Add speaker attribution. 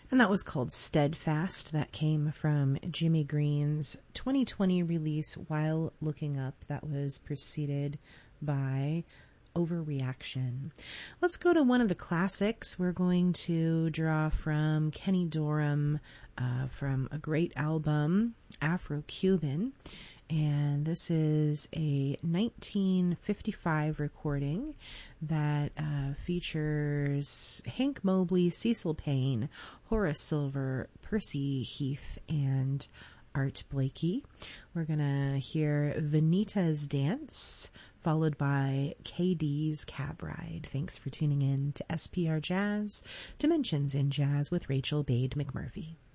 Speaker 1: And that was called Steadfast. That came from Jimmy Green's 2020 release, While Looking Up. That was preceded by Overreaction. Let's go to one of the classics. We're going to draw from Kenny Dorham from a great album, Afro-Cuban. And this is a 1955 recording that features Hank Mobley, Cecil Payne, Horace Silver, Percy Heath, and Art Blakey. We're going to hear Venita's Dance, followed by KD's Cab Ride. Thanks for tuning in to SPR Jazz, Dimensions in Jazz with Rachel Bade McMurphy.